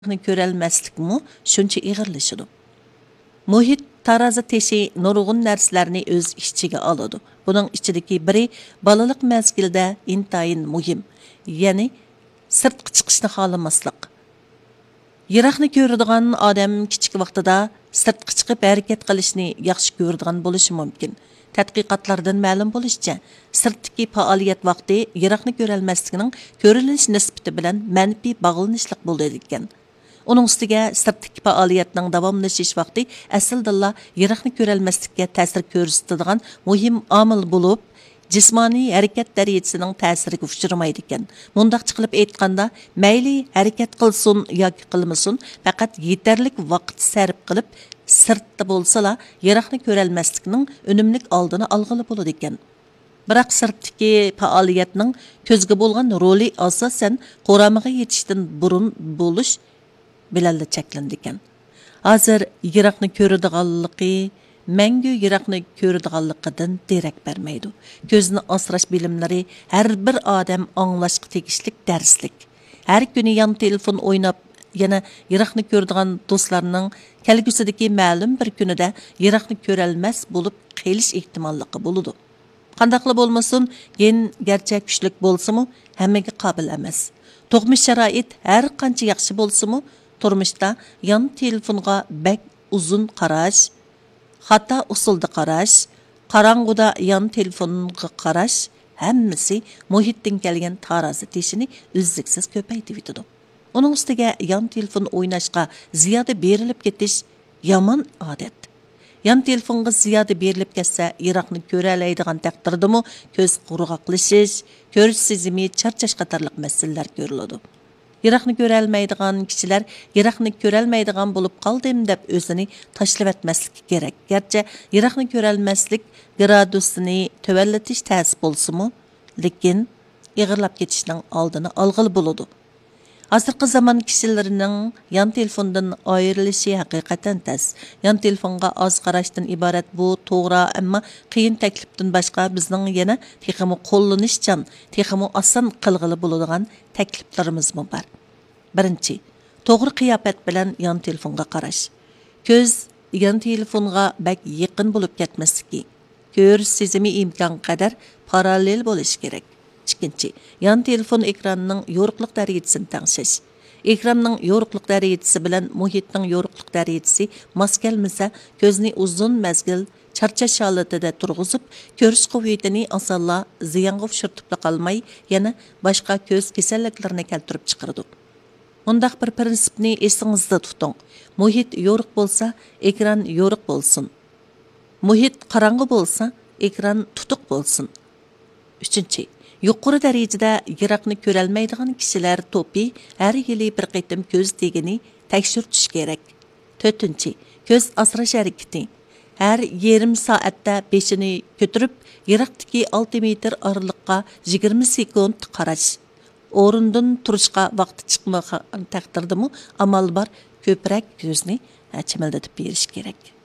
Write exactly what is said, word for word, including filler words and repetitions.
ko'rolmaslikmi shuncha ig'irlashidi. Muhit tarozi teshi nurg'un narsalarni o'z ichiga oladi. Buning ichidagi biri balalik mezgilda intayin muhim, ya'ni sirtqi chiqishni xohlamaslik. Yiroqni ko'radigan odam kichik vaqtida sirtqi chiqib harakat qilishni yaxshi ko'radigan bo'lishi mumkin. Tadqiqotlardan ma'lum bo'lishicha, sirtdagi faoliyat vaqti yiroqni ko'rolmaslikning ko'rilish nisbati bilan manfiy bog'lanishliq bo'ladi ekan. Uning ustiga sirtdagi faoliyatning davomlashish vaqti aslida yiroqni ko'rolmaslikka ta'sir ko'rsatadigan muhim omil bo'lib, jismoniy harakat darajasining ta'siriga uchramaydi ekan. Mundaqcha qilib aytganda, mayli harakat qilsin yoki qilmasin, faqat yetarlik vaqt sarf qilib, sirtda bo'lsa-la, yiroqni ko'rolmaslikning unumlik oldini olg'ili bo'ladi ekan. Biroq sirtdagi faoliyatning ko'zga bo'lgan roli asosan qo'ramiga yetishdan burun bo'lish bilan cheklandi ekan. Hozir yiroqni ko'radiganligi mangu yiroqni ko'radiganligidan derak bermaydi. Ko'zni asrash bilimlari har bir odam anglashga tegishlik darslik. Har kuni yon telefon o'ynab, yana yiroqni ko'radigan do'stlarning kelgusidagi ma'lum bir kunida yiroqni ko'rolmas bo'lib qelish ehtimolligi bo'ladi. Qandaqli bo'lmasin, gen garchi kuchlik bo'lsa-mu, hammaga qobil emas. Tug'mish sharoit har qancha yaxshi bo'lsa-mu, turmushda yon telefonga bak uzun qarash, xato usulda qarash, qarang'uda yon telefonga qarash hammasi muhitdan kelgan tarozi teshini uzluksiz ko'paytirib yetadi. Uning ustiga yon telefon o'ynashga ziyoda berilib ketish yomon odat. Yon telefonga ziyoda berilib ketsa, yiroqni ko'ra oladigan taqdirdami ko'z qurg'oqlashish, ko'rish sezimi charchash qatorliq masalalar ko'riladi. Yiroqni ko'ra olmaydigan kishilar yiroqni ko'ra olmaydigan bo'lib qoldim deb o'zini tashlab etmasligi kerak. Garchi yiroqni ko'ra olmaslik gradusini tövallatish ta'sir bo'lsa-mu, lekin ig'irlab ketishning oldini olg'ili bo'ladi. Hozirgi zamon kishilarining yon telefondan ayrilishi haqiqatan tez. Yon telefonga oz qarashdan iborat bu to'g'ri, ammo qiyin taklifdan boshqa bizning yana texmi qo'llanishchan, texmi oson qilg'ili bo'ladigan takliflarimiz bor. Birinchi, to'g'ri qiyofat bilan yon telefonga qarash. Ko'z yon telefonga bak yaqin bo'lib ketmasligi, ko'rish sezimi imkon qadar parallel bo'lishi kerak. Ikkinchi, yon telefon ekranining yo'riqlik darajasini tengshish. Ekranning yo'riqlik darajasi bilan muhitning yo'riqlik darajasi mos kelmasa, ko'zni uzun mazgil charchash holatida turg'izib, ko'rish quvvatini osonla ziyonga uchirtib qolmay, yana boshqa ko'z kasalliklarini keltirib chiqaradi. Bundaq bir prinsipni esingizda tuting. Muhit yo'riq bo'lsa, ekran yo'riq bo'lsin. Muhit qorong'i bo'lsa, ekran tutuq bo'lsin. Uchinchi, yuqori darajada yiroqni ko'rolmaydigan kishilar to'pi har yili bir qaytim ko'z tegini tekshirtish kerak. To'rtinchi, ko'z asrash harakati. Har yarim soatda beshini ko'tarib, yiroqdagi olti metr oraliqqa yigirma sekund qarash. O'rindan turishga vaqti chiqmagan taqdirdami amal bor, ko'proq ko'zni chimildatib berish kerak.